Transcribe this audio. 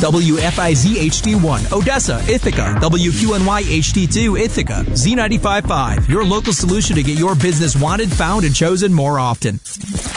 WFIZ HD1, Odessa, Ithaca. WQNY HD2, Ithaca. Z95.5, your local solution to get your business wanted, found, and chosen more often.